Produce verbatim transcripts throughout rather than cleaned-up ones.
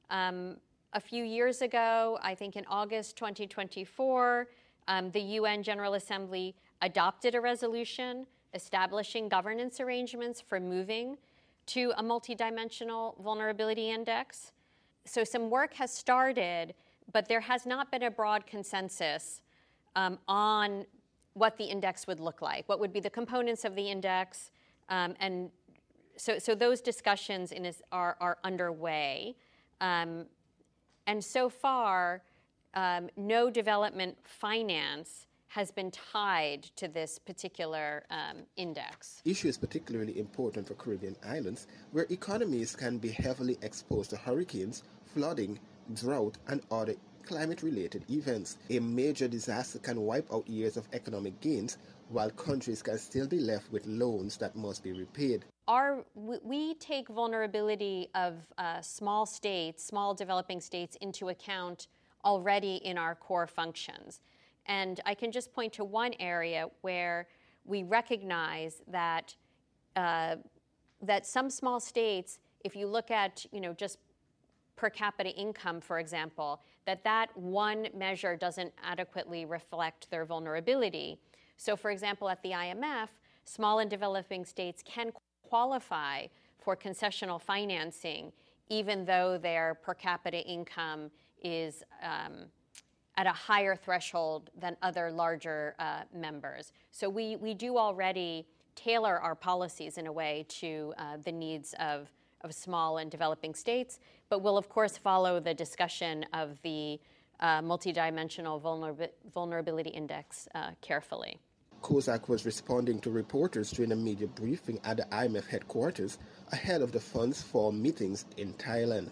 Um, a few years ago, I think in August twenty twenty-four, um, the U N General Assembly adopted a resolution establishing governance arrangements for moving to a multidimensional vulnerability index. So some work has started, but there has not been a broad consensus um, on what the index would look like, what would be the components of the index, um, and so, so those discussions in is, are, are underway. Um, and so far, um, no development finance has been tied to this particular um, index. The issue is particularly important for Caribbean islands, where economies can be heavily exposed to hurricanes, flooding, drought, and other climate-related events. A major disaster can wipe out years of economic gains, while countries can still be left with loans that must be repaid. Our, we take vulnerability of uh, small states, small developing states, into account already in our core functions. And I can just point to one area where we recognize that uh, that some small states, if you look at, you know, just per capita income, for example, that that one measure doesn't adequately reflect their vulnerability. So, for example, at the I M F, small and developing states can qualify for concessional financing, even though their per capita income is um, at a higher threshold than other larger uh, members. So we, we do already tailor our policies in a way to uh, the needs of, of small and developing states, but we'll of course follow the discussion of the uh, multidimensional vulnerab- vulnerability index uh, carefully. COSAC was responding to reporters during a media briefing at the I M F headquarters ahead of the fund's fall meetings in Thailand.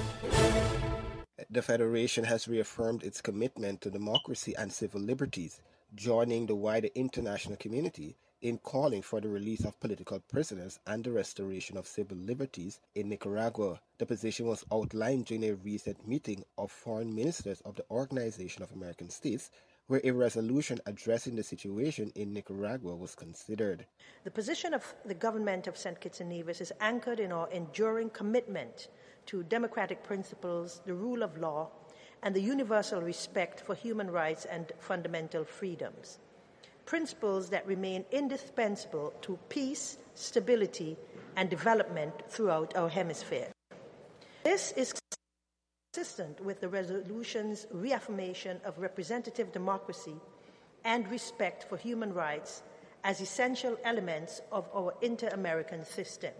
The Federation has reaffirmed its commitment to democracy and civil liberties, joining the wider international community in calling for the release of political prisoners and the restoration of civil liberties in Nicaragua. The position was outlined during a recent meeting of foreign ministers of the Organization of American States, where a resolution addressing the situation in Nicaragua was considered. The position of the government of Saint Kitts and Nevis is anchored in our enduring commitment to democratic principles, the rule of law, and the universal respect for human rights and fundamental freedoms. Principles that remain indispensable to peace, stability, and development throughout our hemisphere. This is consistent with the resolution's reaffirmation of representative democracy and respect for human rights as essential elements of our inter-American system.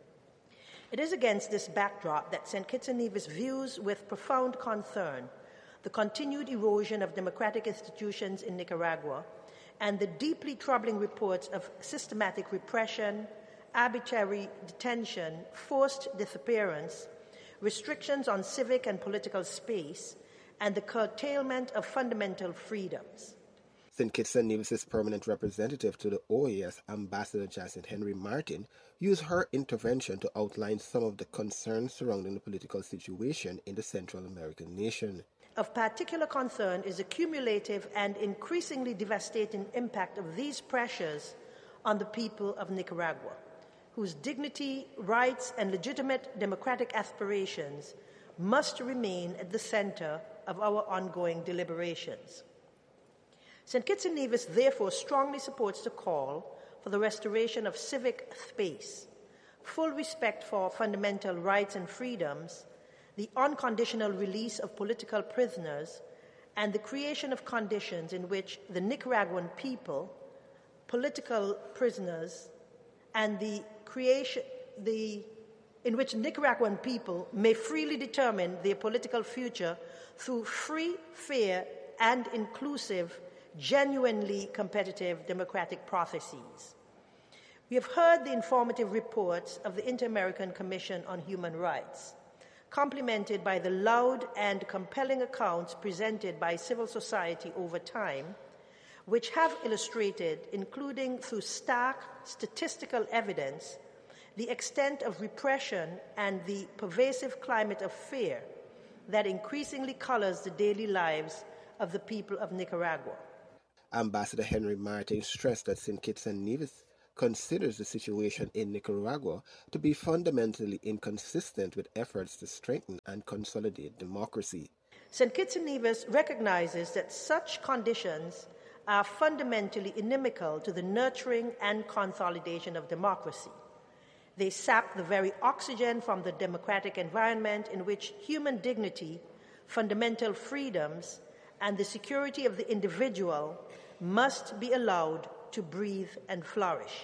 It is against this backdrop that Saint Kitts and Nevis views with profound concern the continued erosion of democratic institutions in Nicaragua and the deeply troubling reports of systematic repression, arbitrary detention, forced disappearance, restrictions on civic and political space, and the curtailment of fundamental freedoms. Saint Kitts and Nevis' permanent representative to the O A S, Ambassador Jacinth Henry Martin, used her intervention to outline some of the concerns surrounding the political situation in the Central American nation. Of particular concern is the cumulative and increasingly devastating impact of these pressures on the people of Nicaragua, whose dignity, rights, and legitimate democratic aspirations must remain at the center of our ongoing deliberations. Saint Kitts and Nevis therefore strongly supports the call for the restoration of civic space, full respect for fundamental rights and freedoms, the unconditional release of political prisoners, and the creation of conditions in which the Nicaraguan people, political prisoners, and the creation, the, in which Nicaraguan people may freely determine their political future through free, fair, and inclusive, genuinely competitive democratic processes. We have heard the informative reports of the Inter-American Commission on Human Rights, complemented by the loud and compelling accounts presented by civil society over time, which have illustrated, including through stark statistical evidence, the extent of repression and the pervasive climate of fear that increasingly colors the daily lives of the people of Nicaragua. Ambassador Henry Martin stressed that Saint Kitts and Nevis considers the situation in Nicaragua to be fundamentally inconsistent with efforts to strengthen and consolidate democracy. Saint Kitts and Nevis recognizes that such conditions are fundamentally inimical to the nurturing and consolidation of democracy. They sap the very oxygen from the democratic environment in which human dignity, fundamental freedoms, and the security of the individual must be allowed to breathe and flourish.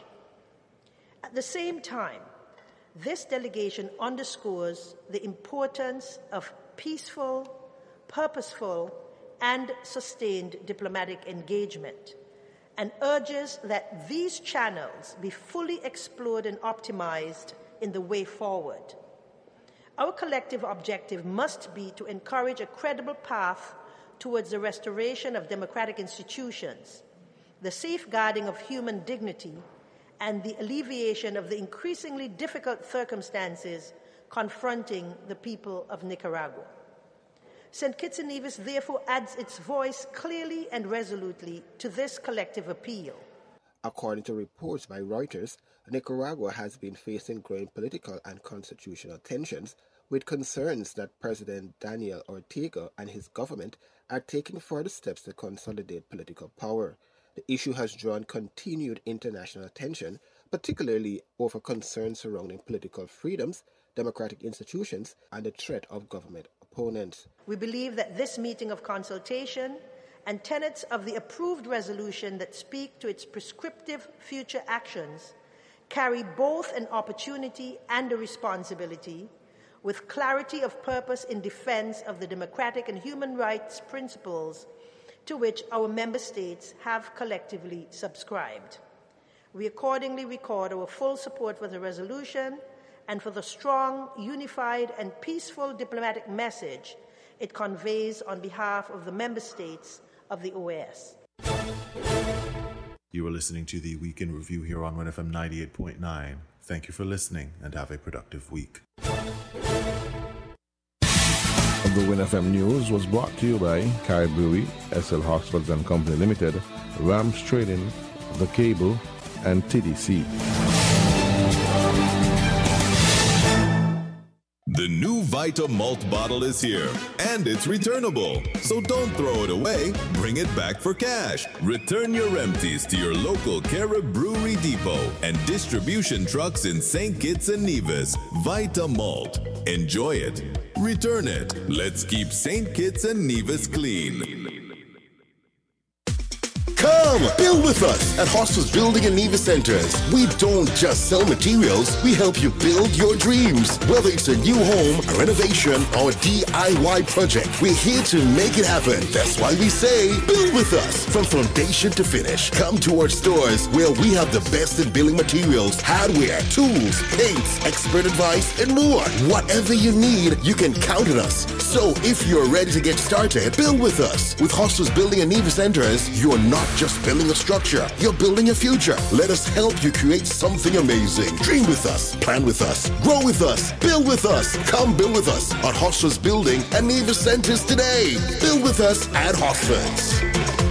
At the same time, this delegation underscores the importance of peaceful, purposeful, and sustained diplomatic engagement, and urges that these channels be fully explored and optimized in the way forward. Our collective objective must be to encourage a credible path towards the restoration of democratic institutions, the safeguarding of human dignity, and the alleviation of the increasingly difficult circumstances confronting the people of Nicaragua. Saint Kitts and Nevis therefore adds its voice clearly and resolutely to this collective appeal. According to reports by Reuters, Nicaragua has been facing growing political and constitutional tensions, with concerns that President Daniel Ortega and his government are taking further steps to consolidate political power. The issue has drawn continued international attention, particularly over concerns surrounding political freedoms, democratic institutions, and the threat of government opponents. We believe that this meeting of consultation and tenets of the approved resolution that speak to its prescriptive future actions carry both an opportunity and a responsibility, with clarity of purpose in defense of the democratic and human rights principles to which our member states have collectively subscribed. We accordingly record our full support for the resolution and for the strong, unified, and peaceful diplomatic message it conveys on behalf of the member states of the O A S. You are listening to the Week in Review here on Win F M ninety-eight point nine. Thank you for listening and have a productive week. The Win F M News was brought to you by Carrie Brewery, S L Hospitals and Company Limited, Rams Trading, The Cable, and T D C. The new Vita Malt bottle is here, and it's returnable. So don't throw it away, bring it back for cash. Return your empties to your local Carib Brewery Depot and distribution trucks in Saint Kitts and Nevis. Vita Malt. Enjoy it. Return it. Let's keep Saint Kitts and Nevis clean. Come, build with us at Hostels Building and Nevis Centers. We don't just sell materials, we help you build your dreams. Whether it's a new home, a renovation, or a D I Y project, we're here to make it happen. That's why we say, build with us. From foundation to finish, come to our stores where we have the best in building materials, hardware, tools, paints, expert advice, and more. Whatever you need, you can count on us. So if you're ready to get started, build with us. With Hostels Building and Nevis Centers, you're not just building a structure, you're building a future. Let us help you create something amazing. Dream with us, plan with us, grow with us, build with us. Come build with us at Hostels Building and Nevis Centers today. Build with us at Hosfords.